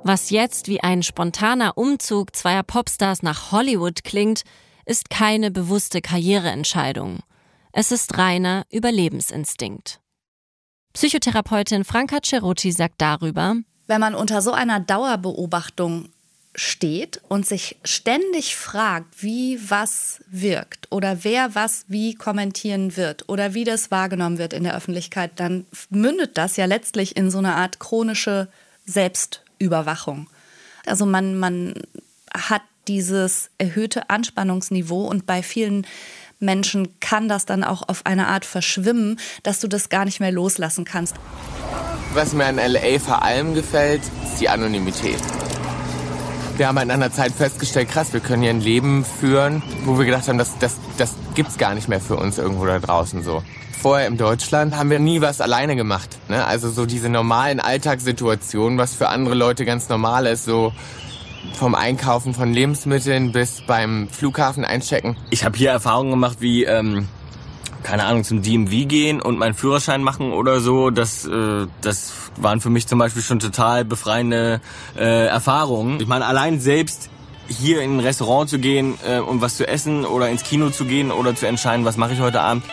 Was jetzt wie ein spontaner Umzug zweier Popstars nach Hollywood klingt, ist keine bewusste Karriereentscheidung. Es ist reiner Überlebensinstinkt. Psychotherapeutin Franca Cerutti sagt darüber: Wenn man unter so einer Dauerbeobachtung steht und sich ständig fragt, wie was wirkt oder wer was wie kommentieren wird oder wie das wahrgenommen wird in der Öffentlichkeit, dann mündet das ja letztlich in so eine Art chronische Selbstüberwachung. Also man hat dieses erhöhte Anspannungsniveau und bei vielen Menschen kann das dann auch auf eine Art verschwimmen, dass du das gar nicht mehr loslassen kannst. Was mir an L.A. vor allem gefällt, ist die Anonymität. Wir haben in einer Zeit festgestellt, krass, wir können hier ein Leben führen, wo wir gedacht haben, das gibt's gar nicht mehr für uns irgendwo da draußen so. Vorher in Deutschland haben wir nie was alleine gemacht, ne? Also so diese normalen Alltagssituationen, was für andere Leute ganz normal ist, so vom Einkaufen von Lebensmitteln bis beim Flughafen einchecken. Ich habe hier Erfahrungen gemacht wie, keine Ahnung, zum DMV gehen und meinen Führerschein machen oder so. Das waren für mich zum Beispiel schon total befreiende Erfahrungen. Ich meine, allein selbst hier in ein Restaurant zu gehen, um was zu essen oder ins Kino zu gehen oder zu entscheiden, was mache ich heute Abend.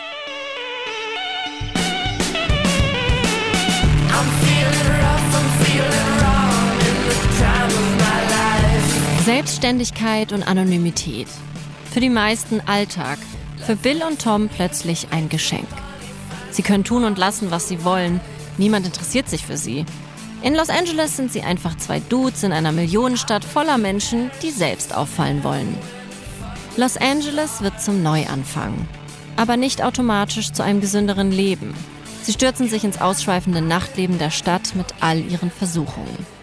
Selbstständigkeit und Anonymität. Für die meisten Alltag. Für Bill und Tom plötzlich ein Geschenk. Sie können tun und lassen, was sie wollen. Niemand interessiert sich für sie. In Los Angeles sind sie einfach zwei Dudes in einer Millionenstadt voller Menschen, die selbst auffallen wollen. Los Angeles wird zum Neuanfang. Aber nicht automatisch zu einem gesünderen Leben. Sie stürzen sich ins ausschweifende Nachtleben der Stadt mit all ihren Versuchungen.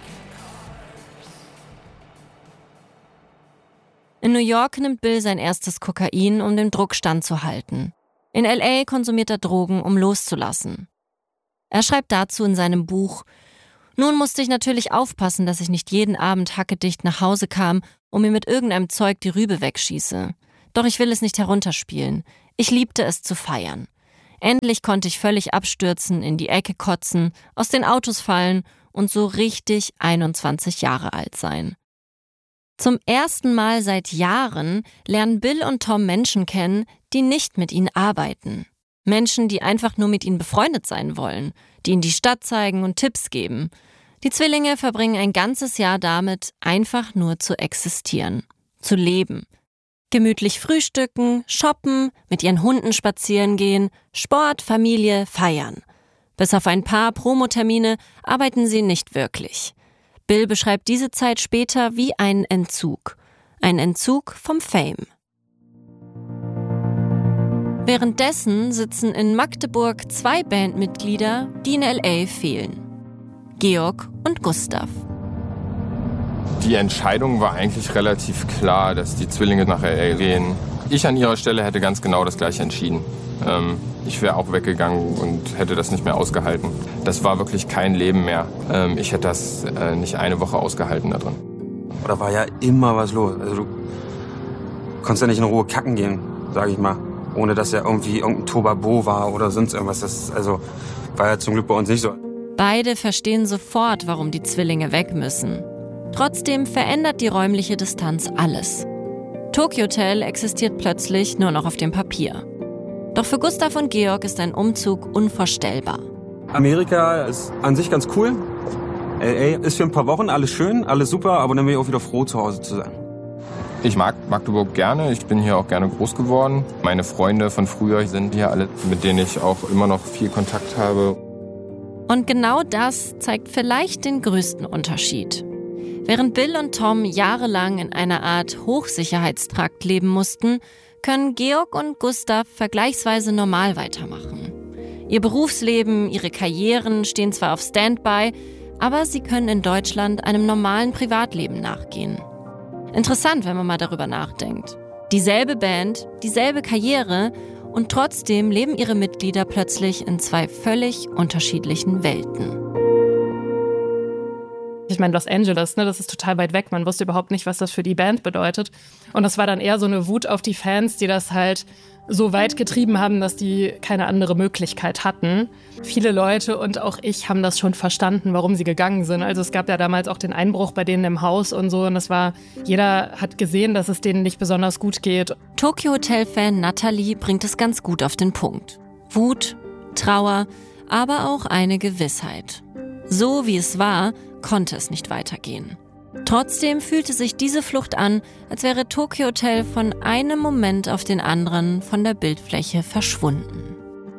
In New York nimmt Bill sein erstes Kokain, um dem Druck standzuhalten. In L.A. konsumiert er Drogen, um loszulassen. Er schreibt dazu in seinem Buch: Nun musste ich natürlich aufpassen, dass ich nicht jeden Abend hackedicht nach Hause kam und mir mit irgendeinem Zeug die Rübe wegschieße. Doch ich will es nicht herunterspielen. Ich liebte es zu feiern. Endlich konnte ich völlig abstürzen, in die Ecke kotzen, aus den Autos fallen und so richtig 21 Jahre alt sein. Zum ersten Mal seit Jahren lernen Bill und Tom Menschen kennen, die nicht mit ihnen arbeiten. Menschen, die einfach nur mit ihnen befreundet sein wollen, die ihnen die Stadt zeigen und Tipps geben. Die Zwillinge verbringen ein ganzes Jahr damit, einfach nur zu existieren, zu leben. Gemütlich frühstücken, shoppen, mit ihren Hunden spazieren gehen, Sport, Familie, feiern. Bis auf ein paar Promotermine arbeiten sie nicht wirklich. Bill beschreibt diese Zeit später wie einen Entzug. Ein Entzug vom Fame. Währenddessen sitzen in Magdeburg zwei Bandmitglieder, die in L.A. fehlen. Georg und Gustav. Die Entscheidung war eigentlich relativ klar, dass die Zwillinge nach L.A. gehen. Ich an ihrer Stelle hätte ganz genau das Gleiche entschieden. Ich wäre auch weggegangen und hätte das nicht mehr ausgehalten. Das war wirklich kein Leben mehr. Ich hätte das nicht eine Woche ausgehalten da drin. Da war ja immer was los. Also du konntest ja nicht in Ruhe kacken gehen, sage ich mal. Ohne dass ja irgendwie irgendein Tobabo war oder sonst irgendwas. Das war ja zum Glück bei uns nicht so. Beide verstehen sofort, warum die Zwillinge weg müssen. Trotzdem verändert die räumliche Distanz alles. Tokyo Hotel existiert plötzlich nur noch auf dem Papier. Doch für Gustav und Georg ist ein Umzug unvorstellbar. Amerika ist an sich ganz cool. LA ist für ein paar Wochen alles schön, alles super, aber dann bin ich auch wieder froh, zu Hause zu sein. Ich mag Magdeburg gerne, ich bin hier auch gerne groß geworden. Meine Freunde von früher sind hier alle, mit denen ich auch immer noch viel Kontakt habe. Und genau das zeigt vielleicht den größten Unterschied. Während Bill und Tom jahrelang in einer Art Hochsicherheitstrakt leben mussten, können Georg und Gustav vergleichsweise normal weitermachen. Ihr Berufsleben, ihre Karrieren stehen zwar auf Standby, aber sie können in Deutschland einem normalen Privatleben nachgehen. Interessant, wenn man mal darüber nachdenkt. Dieselbe Band, dieselbe Karriere und trotzdem leben ihre Mitglieder plötzlich in zwei völlig unterschiedlichen Welten. Ich meine, Los Angeles, ne, das ist total weit weg. Man wusste überhaupt nicht, was das für die Band bedeutet. Und das war dann eher so eine Wut auf die Fans, die das halt so weit getrieben haben, dass die keine andere Möglichkeit hatten. Viele Leute und auch ich haben das schon verstanden, warum sie gegangen sind. Also es gab ja damals auch den Einbruch bei denen im Haus und so. Und jeder hat gesehen, dass es denen nicht besonders gut geht. Tokio Hotel-Fan Natalie bringt es ganz gut auf den Punkt. Wut, Trauer, aber auch eine Gewissheit. So wie es war, konnte es nicht weitergehen. Trotzdem fühlte sich diese Flucht an, als wäre Tokio Hotel von einem Moment auf den anderen von der Bildfläche verschwunden.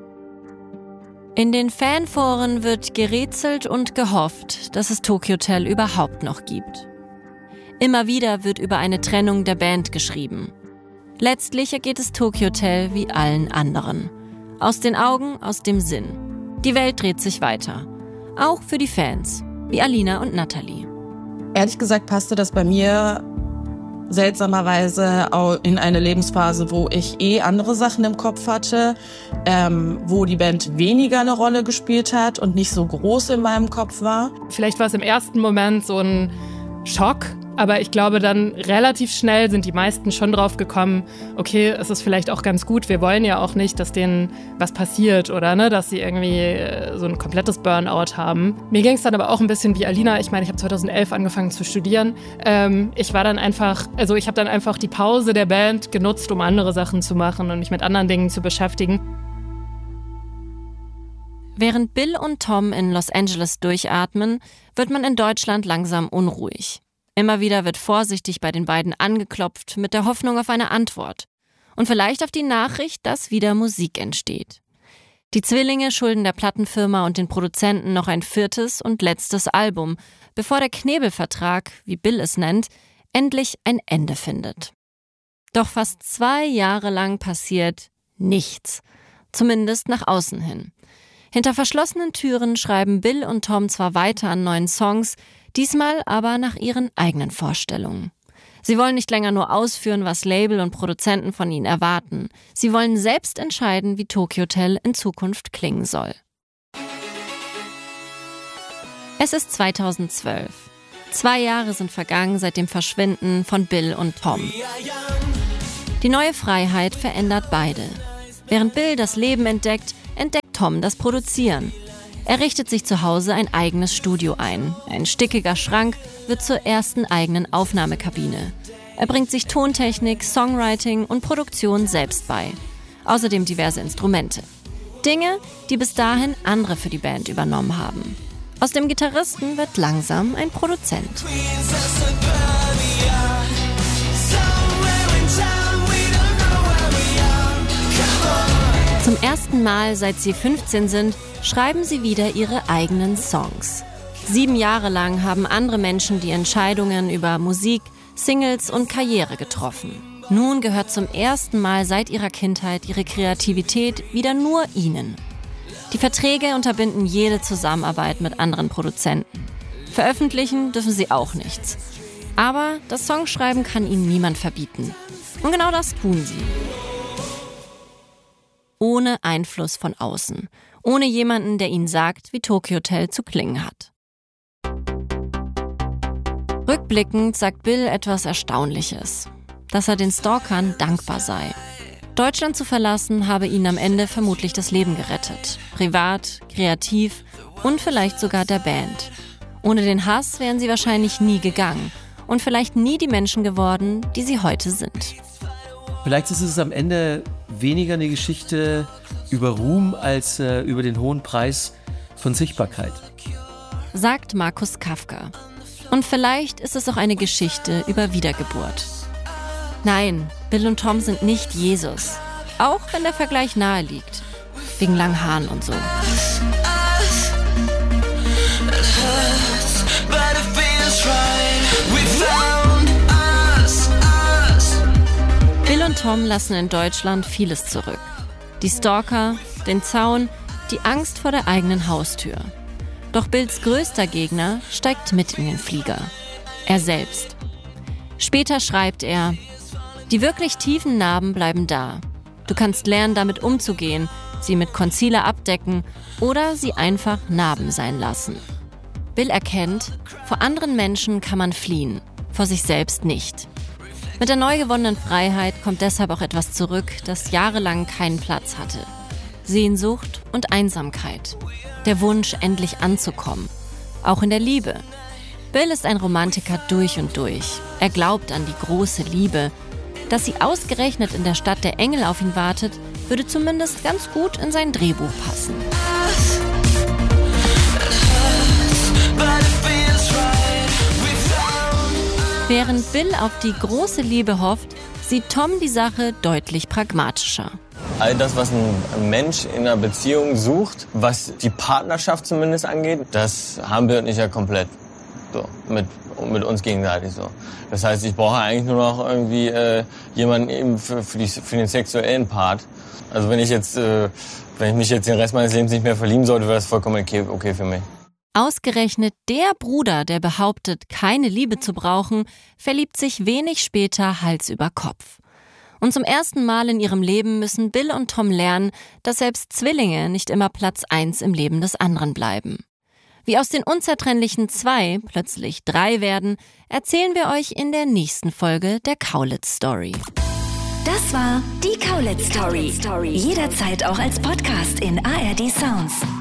In den Fanforen wird gerätselt und gehofft, dass es Tokio Hotel überhaupt noch gibt. Immer wieder wird über eine Trennung der Band geschrieben. Letztlich ergeht es Tokio Hotel wie allen anderen. Aus den Augen, aus dem Sinn. Die Welt dreht sich weiter. Auch für die Fans, wie Alina und Natalie. Ehrlich gesagt passte das bei mir seltsamerweise auch in eine Lebensphase, wo ich andere Sachen im Kopf hatte, wo die Band weniger eine Rolle gespielt hat und nicht so groß in meinem Kopf war. Vielleicht war es im ersten Moment so ein Schock, aber ich glaube, dann relativ schnell sind die meisten schon drauf gekommen, okay, es ist vielleicht auch ganz gut, wir wollen ja auch nicht, dass denen was passiert oder ne, dass sie irgendwie so ein komplettes Burnout haben. Mir ging es dann aber auch ein bisschen wie Alina. Ich meine, ich habe 2011 angefangen zu studieren. Ich habe dann einfach die Pause der Band genutzt, um andere Sachen zu machen und mich mit anderen Dingen zu beschäftigen. Während Bill und Tom in Los Angeles durchatmen, wird man in Deutschland langsam unruhig. Immer wieder wird vorsichtig bei den beiden angeklopft mit der Hoffnung auf eine Antwort. Und vielleicht auf die Nachricht, dass wieder Musik entsteht. Die Zwillinge schulden der Plattenfirma und den Produzenten noch ein 4. und letztes Album, bevor der Knebelvertrag, wie Bill es nennt, endlich ein Ende findet. Doch fast 2 Jahre lang passiert nichts. Zumindest nach außen hin. Hinter verschlossenen Türen schreiben Bill und Tom zwar weiter an neuen Songs, diesmal aber nach ihren eigenen Vorstellungen. Sie wollen nicht länger nur ausführen, was Label und Produzenten von ihnen erwarten. Sie wollen selbst entscheiden, wie Tokio Hotel in Zukunft klingen soll. Es ist 2012. 2 Jahre sind vergangen seit dem Verschwinden von Bill und Tom. Die neue Freiheit verändert beide. Während Bill das Leben entdeckt Tom das Produzieren. Er richtet sich zu Hause ein eigenes Studio ein. Ein stickiger Schrank wird zur ersten eigenen Aufnahmekabine. Er bringt sich Tontechnik, Songwriting und Produktion selbst bei. Außerdem diverse Instrumente. Dinge, die bis dahin andere für die Band übernommen haben. Aus dem Gitarristen wird langsam ein Produzent. Zum ersten Mal, seit sie 15 sind, schreiben sie wieder ihre eigenen Songs. 7 Jahre lang haben andere Menschen die Entscheidungen über Musik, Singles und Karriere getroffen. Nun gehört zum ersten Mal seit ihrer Kindheit ihre Kreativität wieder nur ihnen. Die Verträge unterbinden jede Zusammenarbeit mit anderen Produzenten. Veröffentlichen dürfen sie auch nichts. Aber das Songschreiben kann ihnen niemand verbieten. Und genau das tun sie. Ohne Einfluss von außen. Ohne jemanden, der ihnen sagt, wie Tokio Hotel zu klingen hat. Rückblickend sagt Bill etwas Erstaunliches. Dass er den Stalkern dankbar sei. Deutschland zu verlassen habe ihnen am Ende vermutlich das Leben gerettet. Privat, kreativ und vielleicht sogar der Band. Ohne den Hass wären sie wahrscheinlich nie gegangen und vielleicht nie die Menschen geworden, die sie heute sind. Vielleicht ist es am Ende weniger eine Geschichte über Ruhm als über den hohen Preis von Sichtbarkeit. Sagt Markus Kafka. Und vielleicht ist es auch eine Geschichte über Wiedergeburt. Nein, Bill und Tom sind nicht Jesus. Auch wenn der Vergleich nahe liegt. Wegen langen Haaren und so. Bill und Tom lassen in Deutschland vieles zurück. Die Stalker, den Zaun, die Angst vor der eigenen Haustür. Doch Bills größter Gegner steigt mit in den Flieger. Er selbst. Später schreibt er: Die wirklich tiefen Narben bleiben da. Du kannst lernen, damit umzugehen, sie mit Concealer abdecken oder sie einfach Narben sein lassen. Bill erkennt, vor anderen Menschen kann man fliehen, vor sich selbst nicht. Mit der neu gewonnenen Freiheit kommt deshalb auch etwas zurück, das jahrelang keinen Platz hatte. Sehnsucht und Einsamkeit. Der Wunsch, endlich anzukommen. Auch in der Liebe. Bill ist ein Romantiker durch und durch. Er glaubt an die große Liebe. Dass sie ausgerechnet in der Stadt der Engel auf ihn wartet, würde zumindest ganz gut in sein Drehbuch passen. Während Bill auf die große Liebe hofft, sieht Tom die Sache deutlich pragmatischer. All das, was ein Mensch in einer Beziehung sucht, was die Partnerschaft zumindest angeht, das haben wir nicht ja komplett. So, mit uns gegenseitig so. Das heißt, ich brauche eigentlich nur noch irgendwie jemanden eben für den sexuellen Part. Also wenn ich mich jetzt den Rest meines Lebens nicht mehr verlieben sollte, wäre das vollkommen okay für mich. Ausgerechnet der Bruder, der behauptet, keine Liebe zu brauchen, verliebt sich wenig später Hals über Kopf. Und zum ersten Mal in ihrem Leben müssen Bill und Tom lernen, dass selbst Zwillinge nicht immer Platz 1 im Leben des anderen bleiben. Wie aus den unzertrennlichen 2 plötzlich 3 werden, erzählen wir euch in der nächsten Folge der Kaulitz Story. Das war die Kaulitz Story. Jederzeit auch als Podcast in ARD Sounds.